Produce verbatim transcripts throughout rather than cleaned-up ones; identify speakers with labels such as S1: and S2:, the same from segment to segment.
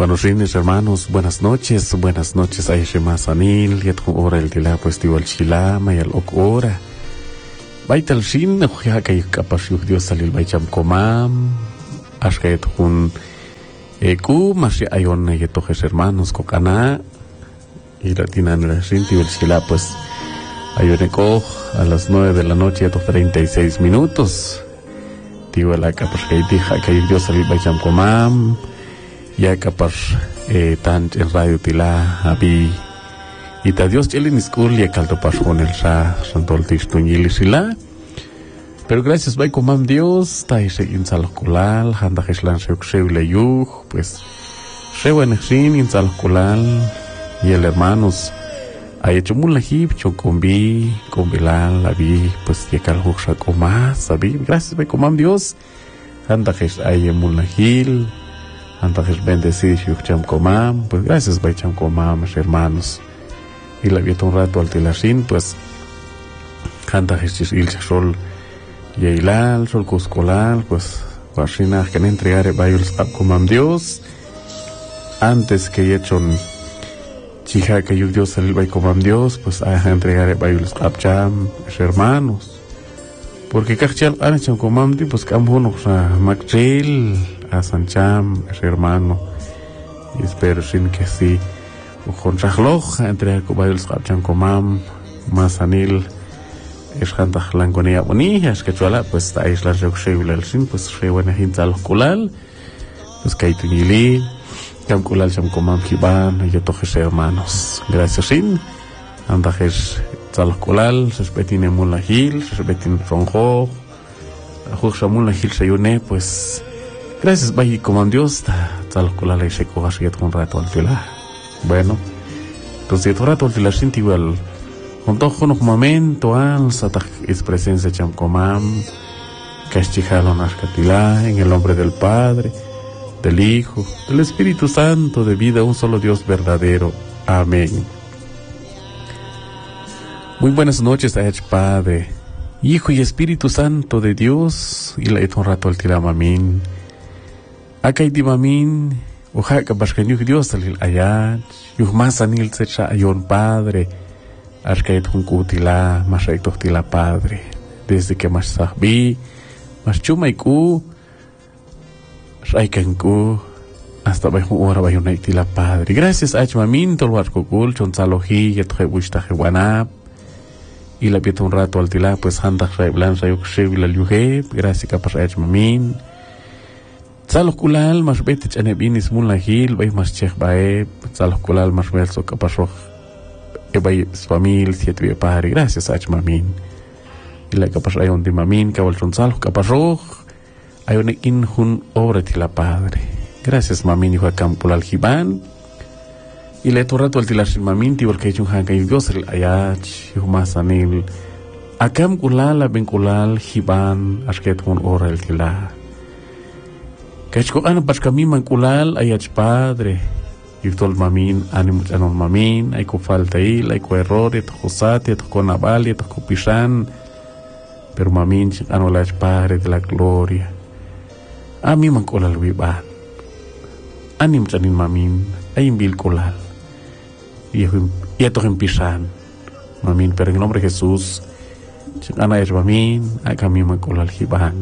S1: Buenos días, hermanos, buenas noches, buenas noches a Ishemas Anil, y a tu hora el tila pues digo el chilama y al ok hora. Baita el shin, ya que capaz yo Dios salir baicham comam, ashka et un eku, más ya hay un y tojes hermanos cocana, y la tinan el shin, digo el chila pues hay un eco a las nueve de la noche, a tus treinta y seis minutos. Digo la capaz que dija que Dios salir baicham comam. Ya capaz eh, tan en radio tila abi y ta Dios chelin school ya caldo pas con el sa santol tistuñili sila pero gracias vai comam Dios ta ese insal kulal handa hislan se le yuj pues se wen sin insal kulal y el hermanos hay hecho mula hip chocombi combilal abi pues ya cal husha comas abi gracias vai comam Dios handa his ay mula hil antes bendecido cham comam, pues gracias by cham comam, hermanos. Y la vieta un rato al tilasin, pues canta Jesús il sol yeilal, sol cuscolal, pues guashina que le entregare bayuls ab comam Dios. Antes que yechon chija que yo Dios el bay comam Dios, pues a entregare bayuls ab cham, hermanos. Porque cachal ana cham comam di pues cambono sa machril a Sancham, hermano, y espero sin que sí, con Rajloj, entre Cobayos Capchan Comam, Masanil, es Hantach Langonea Bonilla, es que chuala, pues está isla Joxeul el sin, pues Rewana Hintal Kulal, pues Kaitunili, Cam Kulal Cham Comam Kiban, y todos hermanos, gracias sin, Andajes Tal Kulal, se respetine Mula Gil, se respetine Ronjo, Juxa Mula Gil Sayune, pues. Gracias, vaya como Dios, tal cual la se coja siete con rato al tila. Bueno, entonces todo rato al tila siente igual. Con todo un momento al satak es presencia cham comam, cachijalo nascatila en el nombre del Padre, del Hijo, del Espíritu Santo, de vida un solo Dios verdadero. Amén. Muy buenas noches a Padre, Hijo y Espíritu Santo de Dios, y la un rato al tila mamin. Akay di mamin, uha kabashkan yuk Dios salil ayat, yuk masanil secha ayon Padre, ashkayt hunkutila, mashaitohtila Padre, desde que mas sahbi, mas chumayku, shaykanku, hasta bayhun ora bayhun naitila Padre. Gracias a mamin tolwat kukul, chonsalohi, yetjebushtaje wanap, y la pieta un rato al tila, pues handak raiblan rayuk shevila lyuhe, gracias kapas a mamin. Salos kulal mas bete chane binis mula hil bay mas chech bae salos kulal mas welso kapasok e bay famil siete be pare gracias a mamin y la kapas ayon di mamin kawal chon salos kapasok ayon in hun obra tila Padre gracias mamin y kam kulal hiban y le to rato al tilar sin mamin ti porque chun han kay Dios el ayat yumasanil akam kulal ben kulal hiban asket hun obra el tila Kachko ana pas kami mangkulal ay ach Padre. Yutol mamin anim anon mamin ay ko falta il ay ko error et ko sat et ko naval et ko pisan. Pero mamin ano la ach Padre de la gloria. Ami mangkulal wiban. Anim chanin mamin ay imbil kulal. Y eto pisan. Mamin pero en nombre de Jesús. Ana ach mamin ay kami mangkulal hiban.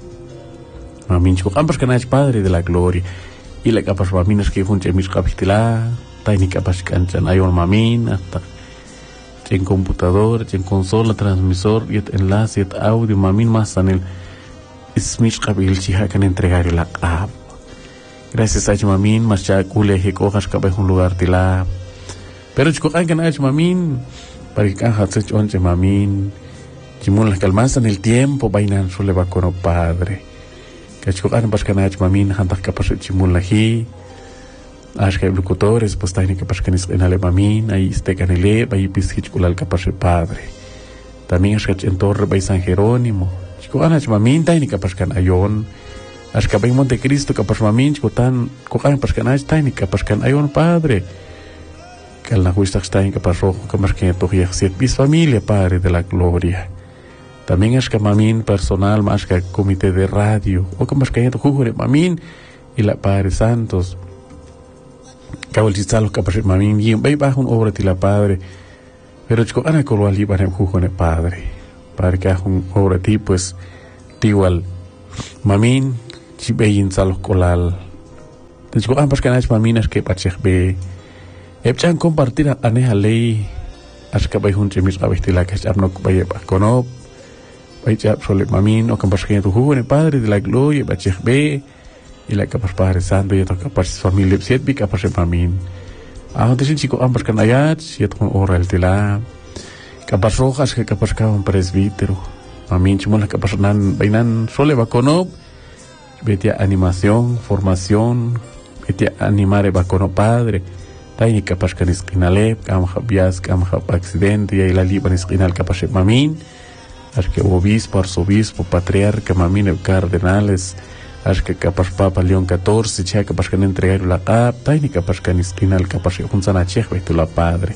S1: Mamin chuk ambas kanach Padre de la gloria y la capas mamin es que junche mis capitila taini capas canchan ayon mamin hasta en computador en consola transmisor y enlace y audio mamin más en el es mis cabil chiha can entregar la app gracias a mamin más cha kule que cojas cabe un lugar tila pero chuk an kanach mamin para que caja se chonche mamin chimul la calmas en el tiempo vainan suele va con Padre Kachkokan paskanach mamin hantak kapasit chimulahi ashkay locutores pues taini kapaskanis en alemamin ahí este canele ahí piskich kulal kapasit Padre también ashkach en torre bay San Jerónimo chikokanach mamin taini kapaskan ayon ashkabay Montecristo kapas mamin chikotan kokan paskanach taini kapaskan ayon Padre kalna huistak taini kapasro kamasken tohiyak siet bis familia Padre de la gloria. También es que mamin personal, más que comité de radio, o como es que hay gente mamin y la Padre Santos. Cabo el chistalo capaz mamin y ve bajo un obra tila padre. Pero chico ana colwal y para jugo ne padre. Padre que un obra ti pues igual mamin si ve in salos colal. Te chico ambas canales maminas que pachech be. Epchan compartir aneja ley. Aska bay hun chemis abestila que no bay baconop. Bay chap sole mamin o campas que tu jugo ne padre de la gloria pachech be. Y la capaz Padre Santo y otro capaz familia siet bi capaz mamin. Ah, entonces chico ambas canayat siet con ora el tela. Capaz rojas que capaz ka un presbítero. Mamin chimo la capaz nan bainan sole baconop. Betia animación, formación, betia animare bacono padre. Taini capaz kan iskinale, kam habias, kam hab accidente y la liban iskinal capaz mamin. As que obispo, arzobispo, patriarca, mamin cardenales. Acho que capaz Papa León catorce, che capaz que no entregar la cap, taini capaz que nisquinal capaz que funciona chejo y tu la padre.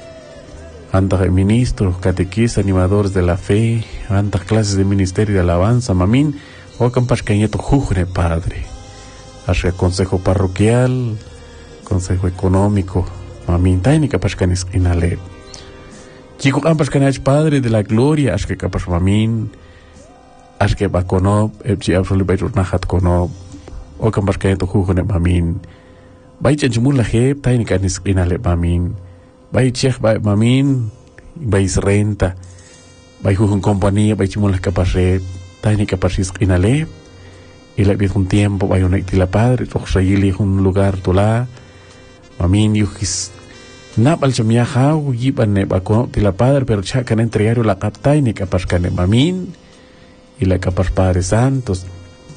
S1: Antas ministros, catequistas, animadores de la fe, antas clases de ministerio de alabanza, mamin, o capaz que nieto jujre padre. Acho que consejo parroquial, consejo económico, mamin, taini capaz que nisquinale. Chico capaz que no es padre de la gloria, acho que capaz mamin. Acho que va conob, ebji absolutamente urnahat conob, o campas que tu jugo ne mamin. Vai chanchumul la heb, tai ni canis inale mamin. Vai chech vai mamin, vai renta, vai jugo compañía, vai chumul la capasre, tai ni capasis inale. Y le vid un tiempo, vai un la padre, tu xayili un lugar tula. Mamin yujis napal chamia hau, yiban ne va conob la padre, pero chacan entregar la captai ni capas cane mamin. Y la capaz Padre Santos,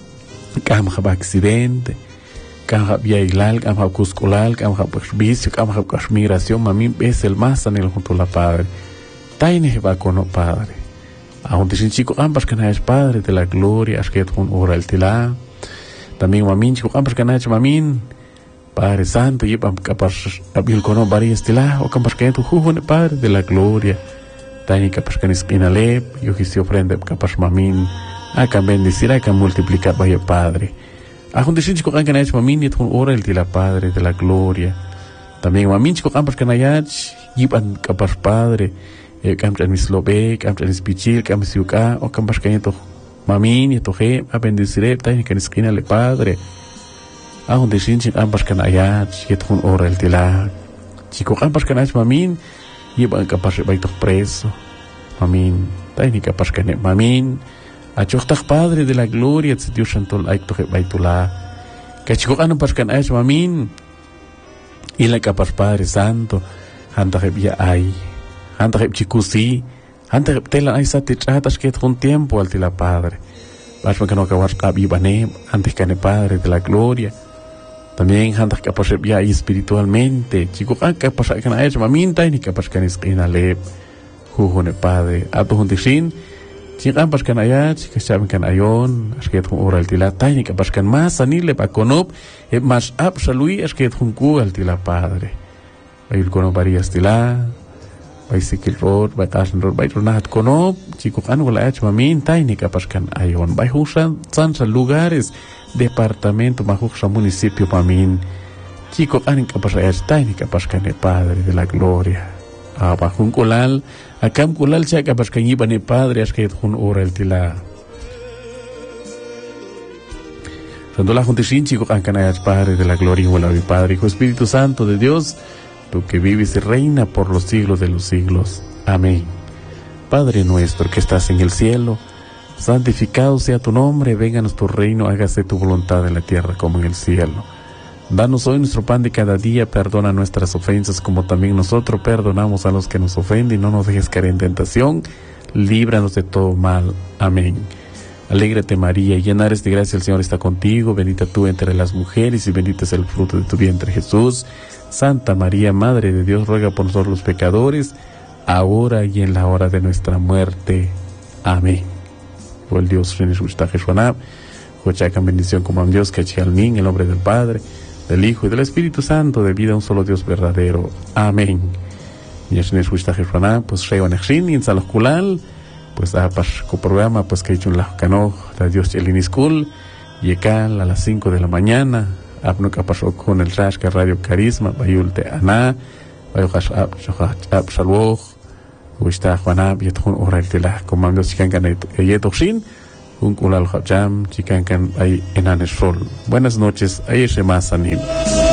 S1: camja accidente, camja viailal, camja cusculal, camja vicio, camja migración, mami es el más anel junto a la Padre. Taine va con el Padre. Aún dicen chico, ambas que es Padre de la gloria, es que es un hora el tilá. También mamin, chico, ambas que es mamin, Padre Santo, y capaz abil con varias tilá, o capaz que es un Padre de la gloria. Taini capaz que es inalep, yo quise ofrenda capaz mamin, akan bendecir, akan multiplicar vaya Padre. Aún dicen chico que es mamin, y es un hora el de la Padre de la gloria. También mamin chico capaz que nayach, yiban capaz Padre, capaz mis lobe, capaz mis pichil, capaz siuka, o capaz que es mamin, y toje, a bendecir, taini que es inalep Padre. Aún dicen chico capaz que nayach, y es un hora el de la chico capaz que es mamin. Iban capaz de baitos preso, mamin, taini capaz que ne mamin, a chochtach Padre de la gloria, se Dios santol aicto que baitula, que chico ano pascan es mamin, y la capaz Padre Santo, hanta que via ay, hanta que chicusi, hanta que tela ay sati chatas que un tiempo al tila Padre, vas que no acabar cabibane, antes que ne Padre de la gloria. También hantas capaz de via espiritualmente. Chico, ah, capaz que na es maminta y ni capaz que ni esquina le jugo ne padre. A tu juntisin, chico, capaz que na ya, chico, saben que na yon, es que tu hora el tila, ta ni capaz que más ani le pa conop, es más absolui, es que tu jungu el tila padre. Vai il conop varias tila, vai sikil road, vai tasen road, vai runat conop, chico, anu la es maminta y ni capaz que na yon, vai husan sansa lugares. Departamento majuxa municipio pamin chico anin capaz está ni capaz que ne Padre de la gloria abajo un colal acá un colal cha capaz que iba ne Padre es que un hora el tila cuando la junta sin chico an canayas Padre de la gloria igual a mi Padre Hijo Espíritu Santo de Dios tú que vives y reina por los siglos de los siglos amén. Padre nuestro que estás en el cielo, santificado sea tu nombre, vénganos tu reino, hágase tu voluntad en la tierra como en el cielo. Danos hoy nuestro pan de cada día, perdona nuestras ofensas como también nosotros perdonamos a los que nos ofenden y no nos dejes caer en tentación, líbranos de todo mal. Amén. Alégrate María, llena eres de gracia, el Señor está contigo, bendita tú entre las mujeres y bendito es el fruto de tu vientre Jesús. Santa María, Madre de Dios, ruega por nosotros los pecadores, ahora y en la hora de nuestra muerte. Amén. O el Dios Renishushta Jeshuanab, Jochacan bendición como a Dios que eche al min, en el nombre del Padre, del Hijo y del Espíritu Santo, de vida a un solo Dios verdadero. Amén. Y es Renishushta Jeshuanab, pues Reo Nexin, y en Salosculal, pues a Pasco programa, pues que he hecho un lajcano, de Dios Chelini School, y acá a las cinco de la mañana, abno kapashok con el rash que Radio Carisma bayulte ana bayu khash ab ab shalwoch wishta khwana bietkhun oral tila komando chikan kan yetokshin un kulal khajam chikan kan ay enanes sol. Buenas noches, ay Shema Sanil.